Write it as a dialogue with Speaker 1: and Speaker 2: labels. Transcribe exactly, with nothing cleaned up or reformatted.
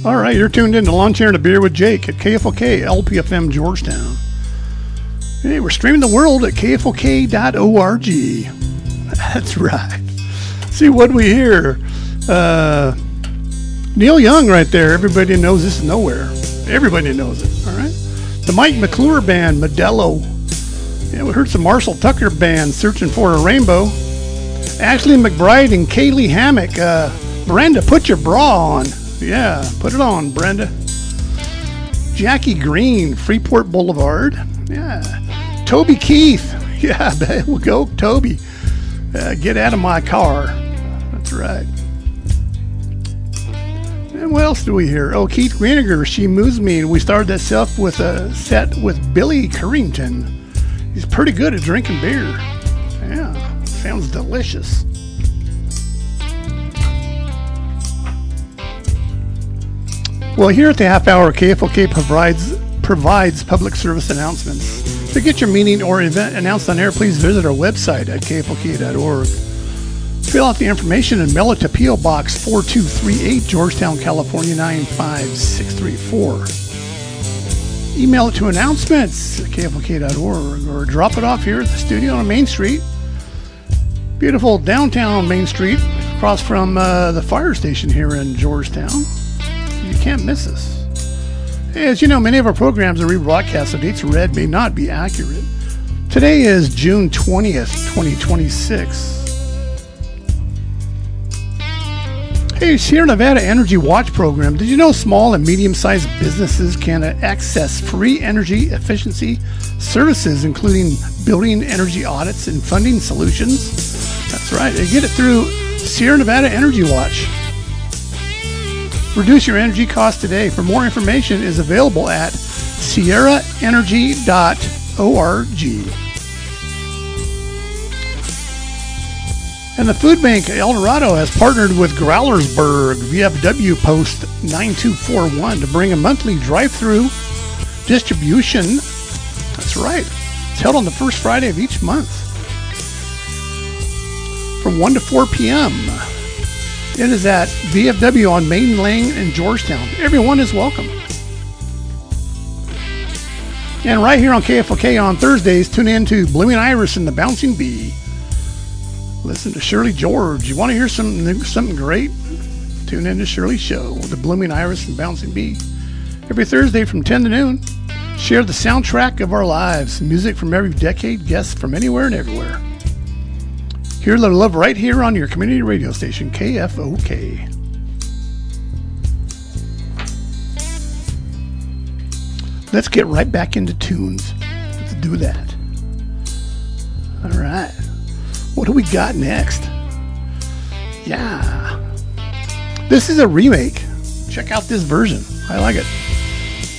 Speaker 1: All right, you're tuned in to Lawn Chair and a Beer with Jake at K F L K, L P F M Georgetown. Hey, we're streaming the world at K F L K dot org. That's right. See what we hear. Uh, Neil Young right there. Everybody knows this is nowhere. Everybody knows it, all right? The Mike McClure Band, Modelo. Yeah, we heard some Marshall Tucker Band, Searching for a Rainbow. Ashley McBride and Kaylee Hammock. Uh, Brenda, put your bra on. Yeah, put it on, Brenda. Jackie Green, Freeport Boulevard. Yeah. Toby Keith. Yeah, we'll go, Toby. Uh, get out of my car. That's right. And what else do we hear? Oh, Keith Greeniger, She Moves Me. And we started that stuff with a set with Billy Currington. He's pretty good at drinking beer. Yeah, sounds delicious. Well, here at the Half Hour, K F L K provides provides public service announcements. To get your meeting or event announced on air, please visit our website at K F L K dot org. Fill out the information and mail it to P O Box four two three eight, Georgetown, California nine five six three four. Email it to announcements at K F L K dot org or drop it off here at the studio on Main Street. Beautiful downtown Main Street, across from uh, the fire station here in Georgetown. You can't miss us. Hey, as you know, many of our programs are rebroadcast, so dates read may not be accurate. Today is June twentieth, twenty twenty-six. Hey, Sierra Nevada Energy Watch Program. Did you know small and medium-sized businesses can access free energy efficiency services, including building energy audits and funding solutions? That's right. They get it through Sierra Nevada Energy Watch. Reduce your energy costs today. For more information is available at sierra energy dot org. And the Food Bank El Dorado has partnered with Growlersburg V F W Post nine two four one to bring a monthly drive-through distribution. That's right. It's held on the first Friday of each month from one to four p.m. It is at V F W on Main Lane in Georgetown. Everyone is welcome. And right here on K F L K on Thursdays, tune in to Blooming Iris and the Bouncing Bee. Listen to Shirley George. You want to hear something, something great? Tune in to Shirley's show, The Blooming Iris and Bouncing Bee. Every Thursday from ten to noon. Share the soundtrack of our lives. Music from every decade, guests from anywhere and everywhere. Hear the love right here on your community radio station, K F O K. Let's get right back into tunes. Let's do that. All right. What do we got next? Yeah. This is a remake. Check out this version. I like it.